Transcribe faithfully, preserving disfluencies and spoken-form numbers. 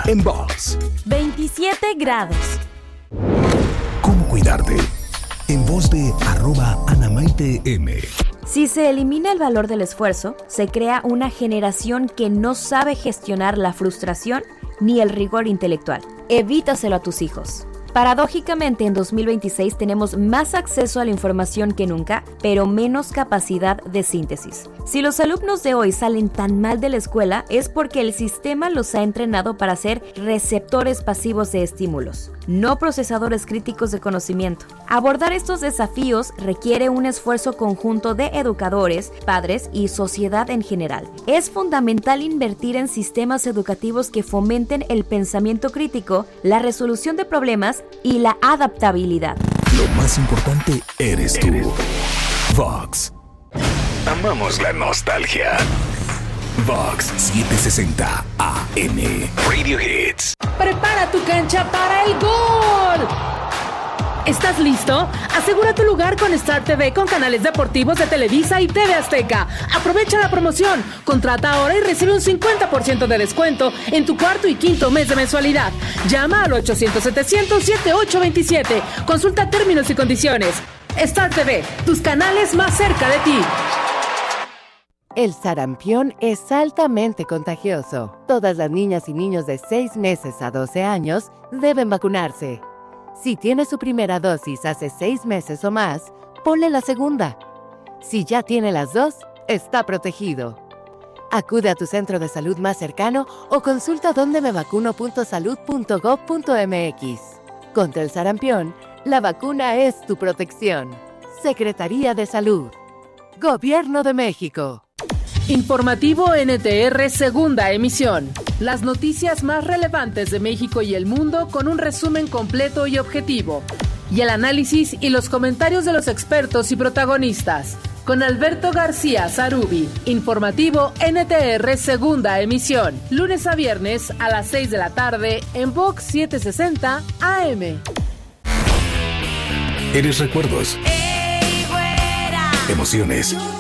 en Vox. veintisiete grados. ¿Cómo cuidarte? En voz de arroba Anamaite M. Si se elimina el valor del esfuerzo, se crea una generación que no sabe gestionar la frustración ni el rigor intelectual. Evítaselo a tus hijos. Paradójicamente, en dos mil veintiséis tenemos más acceso a la información que nunca, pero menos capacidad de síntesis. Si los alumnos de hoy salen tan mal de la escuela, es porque el sistema los ha entrenado para ser receptores pasivos de estímulos, no procesadores críticos de conocimiento. Abordar estos desafíos requiere un esfuerzo conjunto de educadores, padres y sociedad en general. Es fundamental invertir en sistemas educativos que fomenten el pensamiento crítico, la resolución de problemas y la adaptabilidad. Lo más importante eres tú. Vox. Amamos la nostalgia. Vox setecientos sesenta A M. Radio Hits. Prepara tu cancha para el gol. ¿Estás listo? Asegura tu lugar con Star T V con canales deportivos de Televisa y T V Azteca. Aprovecha la promoción. Contrata ahora y recibe un cincuenta por ciento de descuento en tu cuarto y quinto mes de mensualidad. Llama al ochocientos setecientos setenta y ocho veintisiete. Consulta términos y condiciones. Star T V, tus canales más cerca de ti. El sarampión es altamente contagioso. Todas las niñas y niños de seis meses a doce años deben vacunarse. Si tiene su primera dosis hace seis meses o más, ponle la segunda. Si ya tiene las dos, está protegido. Acude a tu centro de salud más cercano o consulta donde me vacuno punto salud punto gob punto eme equis. Contra el sarampión, la vacuna es tu protección. Secretaría de Salud. Gobierno de México. Informativo N T R segunda emisión. Las noticias más relevantes de México y el mundo con un resumen completo y objetivo. Y el análisis y los comentarios de los expertos y protagonistas. Con Alberto García Zarubi. Informativo N T R segunda emisión. Lunes a viernes a las seis de la tarde en Vox setecientos sesenta A M. Eres recuerdos. Emociones.